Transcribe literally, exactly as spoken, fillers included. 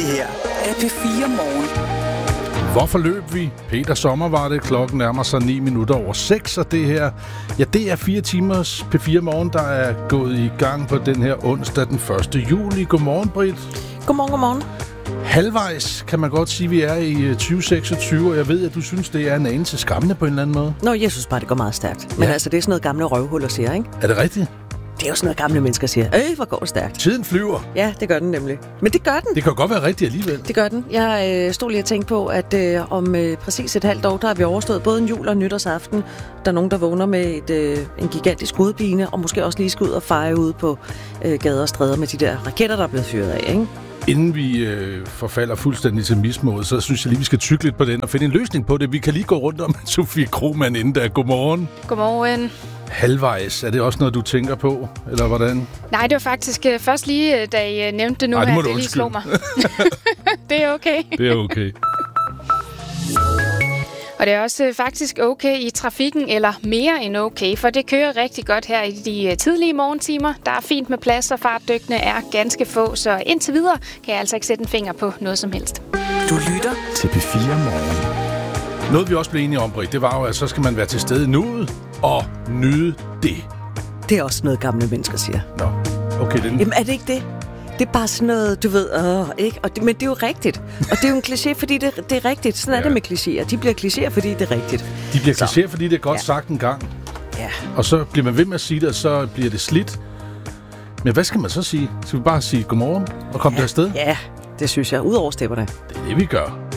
her er P fire Morgen. Hvorfor løb vi? Peter Sommer var det. Klokken nærmer sig ni minutter over seks, og det her, ja, det er fire timers P fire Morgen, der er gået i gang på den her onsdag den første juli. Godmorgen, Britt. Godmorgen, godmorgen. Halvvejs kan man godt sige, vi er i tyve seksogtyve, og jeg ved, at du synes, det er en anelse skræmmende på en eller anden måde. Nå, jeg synes bare, det går meget stærkt. Men Ja. altså, det er sådan noget gamle røvhuller siger, ikke? Er det rigtigt? Det er jo sådan noget gamle mennesker siger. Øh, hvor går det stærkt. Tiden flyver. Ja, det gør den nemlig. Men det gør den. Det kan godt være rigtigt alligevel. Det gør den. Jeg øh, stod lige og tænkte på, at øh, om øh, præcis et halvt år, der har vi overstået både en jul og en nytårsaften. Der er nogen, der vågner med et, øh, en gigantisk hovedpine, og måske også lige skal ud og fejre ude på øh, gader og stræder med de der raketter, der er blevet fyret af, ikke? Inden vi øh, forfalder fuldstændig til mismod, så synes jeg lige, vi skal tykke lidt på den og finde en løsning på det. Vi kan lige gå rundt om Sofie Krohmann inden da. Godmorgen. Godmorgen. Halvvejs, er det også noget, du tænker på, eller hvordan? Nej, det var faktisk uh, først lige, da I uh, nævnte det nu, Ej, det her, må det du lige slog mig. Det er okay. Det er okay. Og det er også uh, faktisk okay i trafikken, eller mere end okay, for det kører rigtig godt her i de uh, tidlige morgentimer. Der er fint med plads, og fartdygtene er ganske få, så indtil videre kan jeg altså ikke sætte en finger på noget som helst. Du lytter til P fire Morgen. Noget vi også blev enige om, Britt, det var jo, at så skal man være til stede i nuet og nyde det. Det er også noget gamle mennesker siger. Nå, okay. Den... Jamen, er det ikke det? Det er bare sådan noget, du ved, åh, ikke? Og det, men det er jo rigtigt. Og det er jo en kliché, fordi det, det er rigtigt. Sådan er Ja. det med klichéer. De bliver klichéer, fordi det er rigtigt. De bliver Så. klichéer, fordi det er godt Ja. sagt en gang. Ja. Og så bliver man ved med at sige det, og så bliver det slidt. Men hvad skal man så sige? Skal vi bare sige godmorgen og komme ja. Ja. afsted? Ja, det synes jeg. Udover stepperne. Det er det, vi gør.